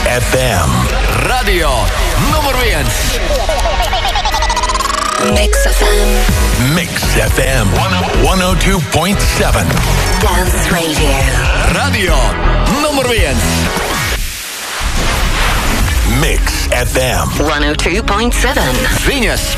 FM. Radio nummer 1. Mix FM. Mix FM 102.7. Dance Radio. Radio nummer 1. Mix FM 102.7. Venus.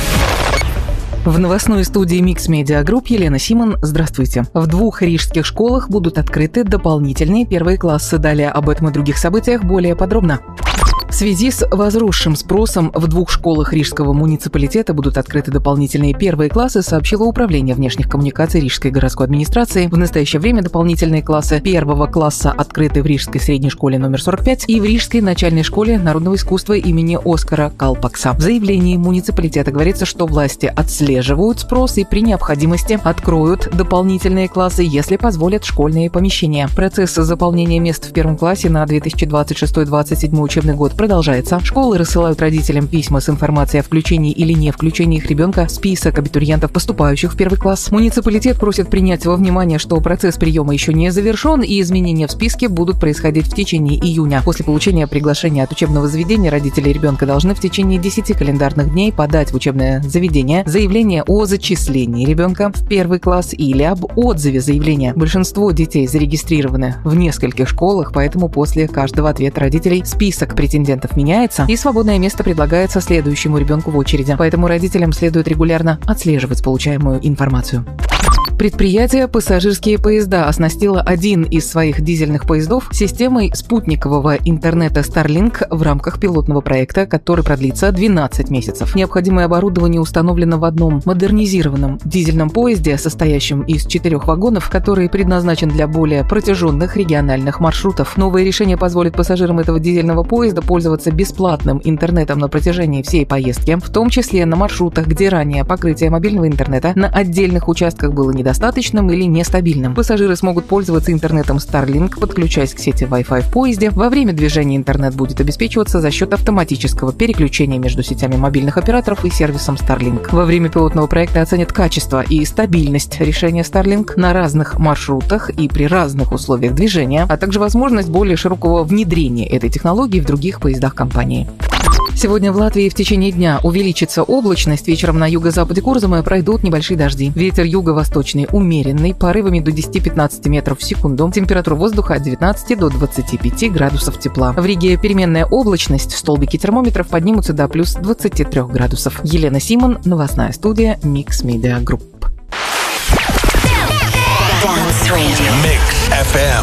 В новостной студии Mix Media Group Елена Симон. Здравствуйте. В 2 рижских школах будут открыты дополнительные первые классы. Далее об этом и других событиях более подробно. В связи с возросшим спросом в 2 школах Рижского муниципалитета будут открыты дополнительные первые классы, сообщило Управление внешних коммуникаций Рижской городской администрации. В настоящее время дополнительные классы 1 класса открыты в Рижской средней школе номер 45 и в Рижской начальной школе народного искусства имени Оскара Калпакса. В заявлении муниципалитета говорится, что власти отслеживают спрос и при необходимости откроют дополнительные классы, если позволят школьные помещения. Процесс заполнения мест в 1 классе на 2026-2027 учебный год продолжается. Школы рассылают родителям письма с информацией о включении или не включении их ребенка в список абитуриентов, поступающих в 1 класс. Муниципалитет просит принять во внимание, что процесс приема еще не завершен, и изменения в списке будут происходить в течение июня. После получения приглашения от учебного заведения родители ребенка должны в течение 10 календарных дней подать в учебное заведение заявление о зачислении ребенка в 1 класс или об отзыве заявления. Большинство детей зарегистрированы в нескольких школах, поэтому после каждого ответа родителей список претендентов меняется, и свободное место предлагается следующему ребенку в очереди. Поэтому родителям следует регулярно отслеживать получаемую информацию. Предприятие «Пассажирские поезда» оснастило один из своих дизельных поездов системой спутникового интернета Starlink в рамках пилотного проекта, который продлится 12 месяцев. Необходимое оборудование установлено в одном модернизированном дизельном поезде, состоящем из 4 вагонов, который предназначен для более протяженных региональных маршрутов. Новое решение позволит пассажирам этого дизельного поезда пользоваться бесплатным интернетом на протяжении всей поездки, в том числе на маршрутах, где ранее покрытие мобильного интернета на отдельных участках было недостаточным или нестабильным. Пассажиры смогут пользоваться интернетом Starlink, подключаясь к сети Wi-Fi в поезде. Во время движения интернет будет обеспечиваться за счет автоматического переключения между сетями мобильных операторов и сервисом Starlink. Во время пилотного проекта оценят качество и стабильность решения Starlink на разных маршрутах и при разных условиях движения, а также возможность более широкого внедрения этой технологии в других поездах компании. Сегодня в Латвии в течение дня увеличится облачность. Вечером на юго-западе Курзамы пройдут небольшие дожди. Ветер юго-восточный умеренный, порывами до 10-15 метров в секунду. Температура воздуха от 19 до 25 градусов тепла. В Риге переменная облачность. Столбики термометров поднимутся до плюс 23 градусов. Елена Симон, новостная студия Mix Media Group. Dance Radio. Mix FM.